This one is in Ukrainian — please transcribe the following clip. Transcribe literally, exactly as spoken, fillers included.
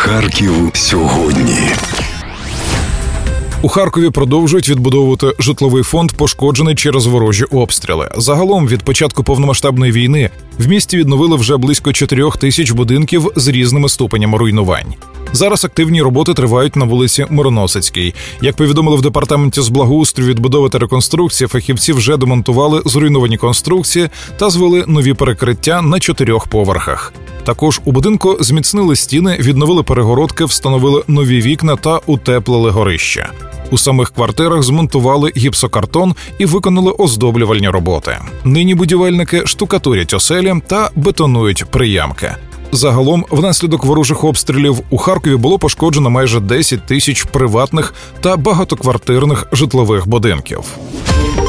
Харків сьогодні. У Харкові продовжують відбудовувати житловий фонд, пошкоджений через ворожі обстріли. Загалом, від початку повномасштабної війни, в місті відновили вже близько чотирьох тисяч будинків з різними ступенями руйнувань. Зараз активні роботи тривають на вулиці Мироносицькій. Як повідомили в департаменті з благоустрою, відбудови та реконструкції, фахівці вже демонтували зруйновані конструкції та звели нові перекриття на чотирьох поверхах. Також у будинку зміцнили стіни, відновили перегородки, встановили нові вікна та утеплили горище. У самих квартирах змонтували гіпсокартон і виконали оздоблювальні роботи. Нині будівельники штукатурять оселі та бетонують приямки. Загалом, внаслідок ворожих обстрілів у Харкові було пошкоджено майже десять тисяч приватних та багатоквартирних житлових будинків.